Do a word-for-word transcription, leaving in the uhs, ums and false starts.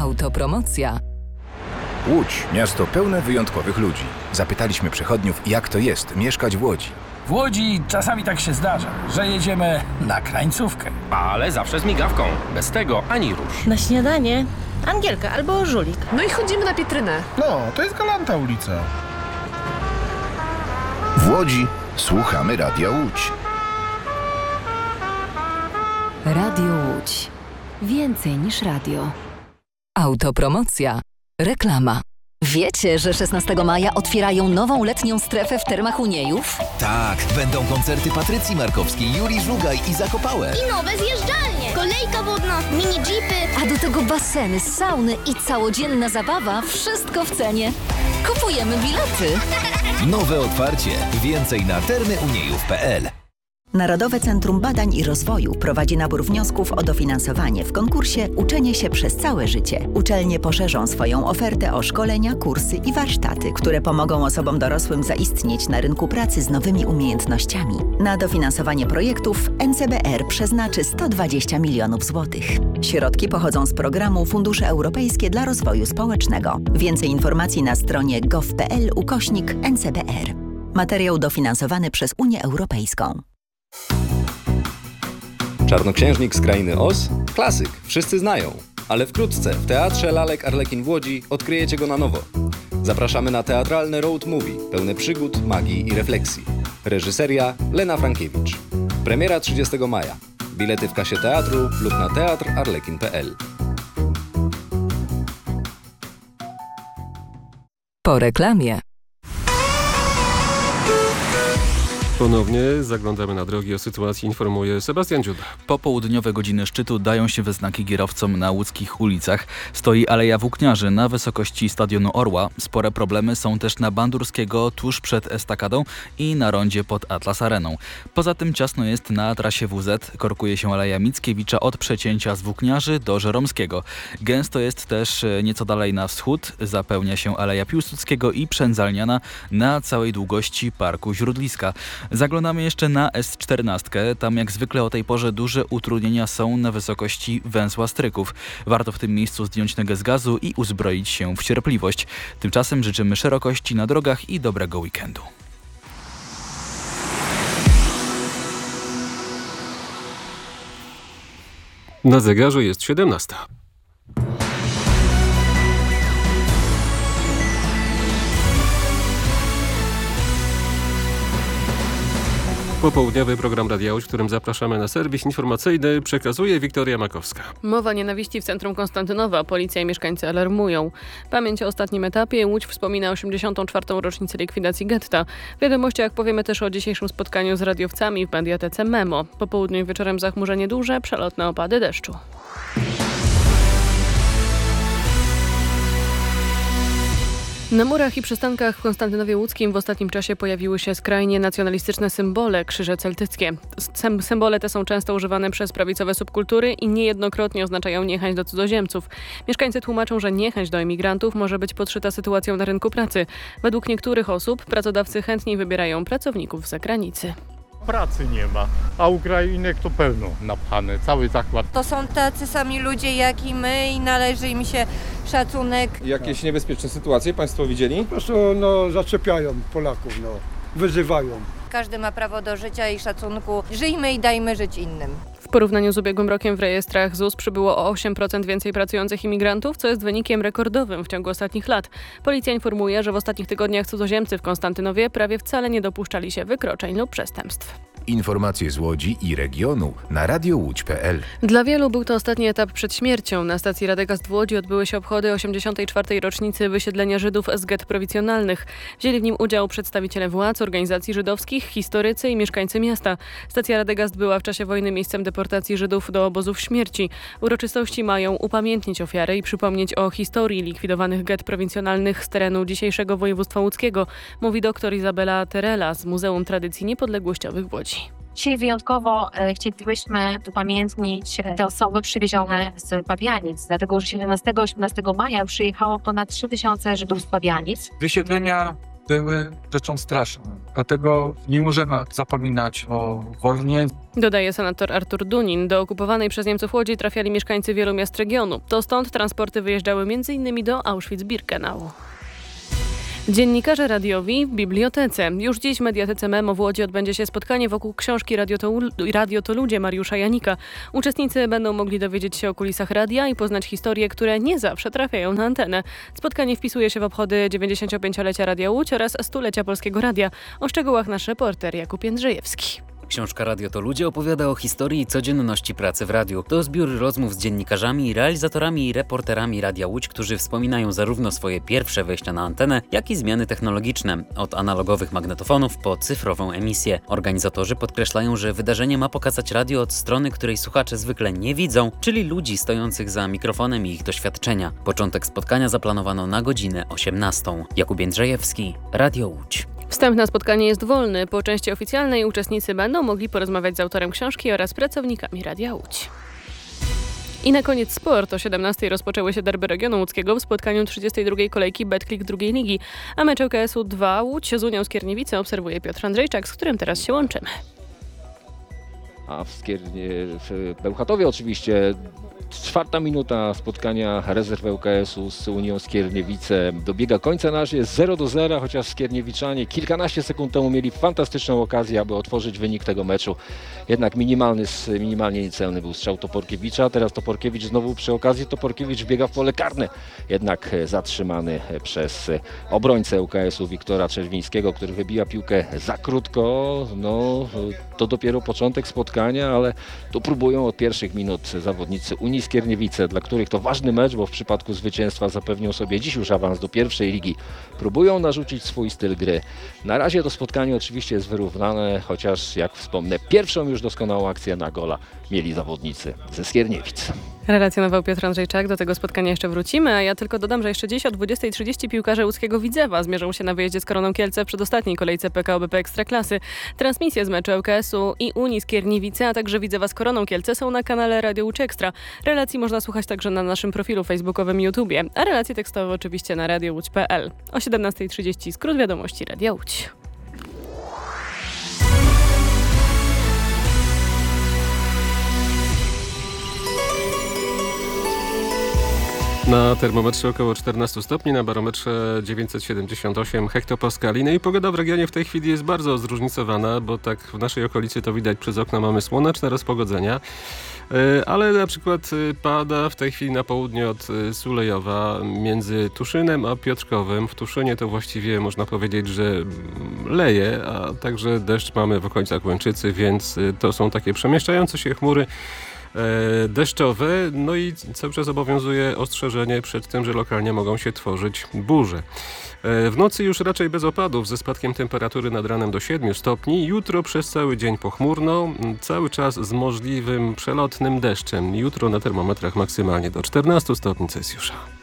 Autopromocja. Łódź, miasto pełne wyjątkowych ludzi. Zapytaliśmy przechodniów, jak to jest mieszkać w Łodzi. W Łodzi czasami tak się zdarza, że jedziemy na krańcówkę. Ale zawsze z migawką. Bez tego ani rusz. Na śniadanie Angielka albo Żulik. No i chodzimy na Pietrynę. No, to jest Galanta ulica. W Łodzi słuchamy Radia Łódź. Radio Łódź. Więcej niż radio. Autopromocja. Reklama. Wiecie, że szesnastego maja otwierają nową letnią strefę w Termach Uniejów? Tak, będą koncerty Patrycji Markowskiej, Julii Żugaj i Zakopałe. I nowe zjeżdżalnie, kolejka wodna, mini jeepy. A do tego baseny, sauny i całodzienna zabawa, wszystko w cenie. Kupujemy bilety. Nowe otwarcie. Więcej na termy uniejów kropka pe el. Narodowe Centrum Badań i Rozwoju prowadzi nabór wniosków o dofinansowanie w konkursie Uczenie się przez całe życie. Uczelnie poszerzą swoją ofertę o szkolenia, kursy i warsztaty, które pomogą osobom dorosłym zaistnieć na rynku pracy z nowymi umiejętnościami. Na dofinansowanie projektów N C B R przeznaczy sto dwadzieścia milionów złotych. Środki pochodzą z programu Fundusze Europejskie dla Rozwoju Społecznego. Więcej informacji na stronie gov kropka pe el ukośnik N C B R. Materiał dofinansowany przez Unię Europejską. Czarnoksiężnik z Krainy Oz? Klasyk, wszyscy znają. Ale wkrótce w Teatrze Lalek Arlekin w Łodzi odkryjecie go na nowo. Zapraszamy na teatralne road movie, pełne przygód, magii i refleksji. Reżyseria Lena Frankiewicz. Premiera trzydziestego maja. Bilety w kasie teatru lub na teatr arlekin kropka pe el. Po reklamie. Ponownie zaglądamy na drogi. O sytuacji informuje Sebastian Dziuda. Popołudniowe godziny szczytu dają się we znaki kierowcom na łódzkich ulicach. Stoi Aleja Włókniarzy na wysokości Stadionu Orła. Spore problemy są też na Bandurskiego tuż przed estakadą i na rondzie pod Atlas Areną. Poza tym ciasno jest na trasie W Z. Korkuje się Aleja Mickiewicza od przecięcia z Włókniarzy do Żeromskiego. Gęsto jest też nieco dalej na wschód. Zapełnia się Aleja Piłsudskiego i Przędzalniana na całej długości Parku Źródliska. Zaglądamy jeszcze na S czternaście. Tam jak zwykle o tej porze duże utrudnienia są na wysokości węzła Stryków. Warto w tym miejscu zdjąć nogę z gazu i uzbroić się w cierpliwość. Tymczasem życzymy szerokości na drogach i dobrego weekendu. Na zegarze jest siedemnasta. Popołudniowy program Radia Łódź, w którym zapraszamy na serwis informacyjny, przekazuje Wiktoria Makowska. Mowa nienawiści w centrum Konstantynowa. Policja i mieszkańcy alarmują. Pamięć o ostatnim etapie. Łódź wspomina osiemdziesiątą czwartą rocznicę likwidacji getta. W wiadomościach powiemy też o dzisiejszym spotkaniu z radiowcami w mediatece Memo. Po południu i wieczorem zachmurzenie duże, przelotne opady deszczu. Na murach i przystankach w Konstantynowie Łódzkim w ostatnim czasie pojawiły się skrajnie nacjonalistyczne symbole, krzyże celtyckie. Symbole te są często używane przez prawicowe subkultury i niejednokrotnie oznaczają niechęć do cudzoziemców. Mieszkańcy tłumaczą, że niechęć do emigrantów może być podszyta sytuacją na rynku pracy. Według niektórych osób pracodawcy chętniej wybierają pracowników z zagranicy. Pracy nie ma, a Ukrainek to pełno napchane, cały zakład. To są tacy sami ludzie jak i my i należy im się szacunek. Jakieś niebezpieczne sytuacje państwo widzieli? Po prostu no, zaczepiają Polaków, no, wyzywają. Każdy ma prawo do życia i szacunku. Żyjmy i dajmy żyć innym. W porównaniu z ubiegłym rokiem w rejestrach Z U S przybyło o osiem procent więcej pracujących imigrantów, co jest wynikiem rekordowym w ciągu ostatnich lat. Policja informuje, że w ostatnich tygodniach cudzoziemcy w Konstantynowie prawie wcale nie dopuszczali się wykroczeń lub przestępstw. Informacje z Łodzi i regionu na radio łódź kropka pe el. Dla wielu był to ostatni etap przed śmiercią. Na stacji Radegast w Łodzi odbyły się obchody osiemdziesiątej czwartej rocznicy wysiedlenia Żydów z gett prowincjonalnych. Wzięli w nim udział przedstawiciele władz, organizacji żydowskich, historycy i mieszkańcy miasta. Stacja Radegast była w czasie wojny miejscem deportacji Żydów do obozów śmierci. Uroczystości mają upamiętnić ofiary i przypomnieć o historii likwidowanych gett prowincjonalnych z terenu dzisiejszego województwa łódzkiego, mówi dr Izabela Terela z Muzeum Tradycji Niepodległościowych w Łodzi. Dzisiaj wyjątkowo e, chcielibyśmy upamiętnić te osoby przywiezione z Pabianic, dlatego że siedemnastego osiemnastego maja przyjechało ponad trzy tysiące Żydów z Pabianic. Wysiedlenia były rzeczą straszną. Dlatego nie możemy zapominać o wojnie. Dodaje senator Artur Dunin. Do okupowanej przez Niemców Łodzi trafiali mieszkańcy wielu miast regionu. To stąd transporty wyjeżdżały między innymi do Auschwitz-Birkenau. Dziennikarze radiowi w bibliotece. Już dziś w Mediatece Memo w Łodzi odbędzie się spotkanie wokół książki Radio to, Radio to ludzie Mariusza Janika. Uczestnicy będą mogli dowiedzieć się o kulisach radia i poznać historie, które nie zawsze trafiają na antenę. Spotkanie wpisuje się w obchody dziewięćdziesięciopięciolecia Radia Łódź oraz stulecia Polskiego Radia. O szczegółach nasz reporter Jakub Jędrzejewski. Książka Radio to ludzie opowiada o historii i codzienności pracy w radiu. To zbiór rozmów z dziennikarzami, realizatorami i reporterami Radia Łódź, którzy wspominają zarówno swoje pierwsze wejścia na antenę, jak i zmiany technologiczne, od analogowych magnetofonów po cyfrową emisję. Organizatorzy podkreślają, że wydarzenie ma pokazać radio od strony, której słuchacze zwykle nie widzą, czyli ludzi stojących za mikrofonem i ich doświadczenia. Początek spotkania zaplanowano na godzinę osiemnastą. Jakub Jędrzejewski, Radio Łódź. Wstęp na spotkanie jest wolny. Po części oficjalnej uczestnicy będą mogli porozmawiać z autorem książki oraz pracownikami Radia Łódź. I na koniec sport. O siedemnastej rozpoczęły się derby regionu łódzkiego w spotkaniu trzydziestej drugiej kolejki Betclic drugiej ligi. A mecz L K S u dwa Łódź z Unią Skierniewice obserwuje Piotr Andrzejczak, z którym teraz się łączymy. A w, Skiernie, w Bełchatowie oczywiście czwarta minuta spotkania rezerw L K S u z Unią Skierniewice dobiega końca. Na razie jest zero do zera, chociaż Skierniewiczanie kilkanaście sekund temu mieli fantastyczną okazję, aby otworzyć wynik tego meczu. Jednak minimalny, minimalnie niecelny był strzał Toporkiewicza. Teraz Toporkiewicz znowu przy okazji. Toporkiewicz biega w pole karne. Jednak zatrzymany przez obrońcę L K S u Wiktora Czerwińskiego, który wybija piłkę za krótko. No, to dopiero początek spotkania, ale tu próbują od pierwszych minut zawodnicy Unii Skierniewice, dla których to ważny mecz, bo w przypadku zwycięstwa zapewnią sobie dziś już awans do pierwszej ligi. Próbują narzucić swój styl gry. Na razie to spotkanie oczywiście jest wyrównane, chociaż jak wspomnę, pierwszą już doskonałą akcję na gola mieli zawodnicy ze Skierniewic. Relacjonował Piotr Andrzejczak, do tego spotkania jeszcze wrócimy, a ja tylko dodam, że jeszcze dziś o dwudziestej trzydzieści piłkarze łódzkiego Widzewa zmierzą się na wyjeździe z Koroną Kielce w przedostatniej kolejce P K O B P Ekstraklasy. Transmisje z meczu L K S u i Unii Skierniewice, a także Widzewa z Koroną Kielce są na kanale Radio Łódź Ekstra. Relacji można słuchać także na naszym profilu facebookowym i YouTubie, a relacje tekstowe oczywiście na radio łódź kropka p l. O siedemnastej trzydzieści skrót wiadomości Radia Łódź. Na termometrze około czternaście stopni, na barometrze dziewięćset siedemdziesiąt osiem hektopaskali. No i pogoda w regionie w tej chwili jest bardzo zróżnicowana, bo tak w naszej okolicy to widać przez okno, mamy słoneczne rozpogodzenia. Ale na przykład pada w tej chwili na południe od Sulejowa między Tuszynem a Piotrkowem. W Tuszynie to właściwie można powiedzieć, że leje, a także deszcz mamy w okolicach Łęczycy, więc to są takie przemieszczające się chmury deszczowe, no i cały czas obowiązuje ostrzeżenie przed tym, że lokalnie mogą się tworzyć burze. W nocy już raczej bez opadów, ze spadkiem temperatury nad ranem do siedmiu stopni. Jutro przez cały dzień pochmurno, cały czas z możliwym przelotnym deszczem. Jutro na termometrach maksymalnie do czternastu stopni Celsjusza.